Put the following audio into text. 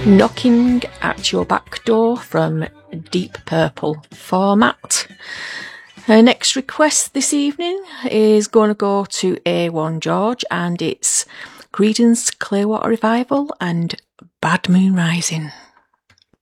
Knocking at Your Back Door from Deep Purple format. Her next request this evening is going to go to A1 George, and it's Creedence Clearwater Revival and Bad Moon Rising.